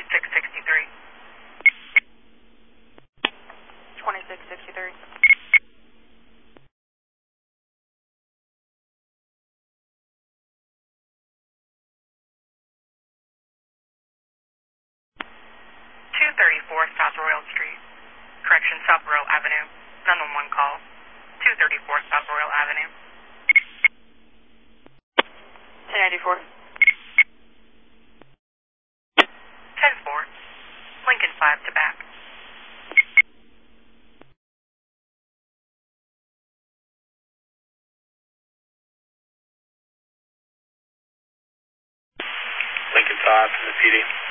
2663. 2663. 234 South Royal Street. Correction, South Royal Avenue. 911 call. 234 South Royal Avenue. 1084. 10-4. Lincoln 5 to back. Lincoln 5 to the PD.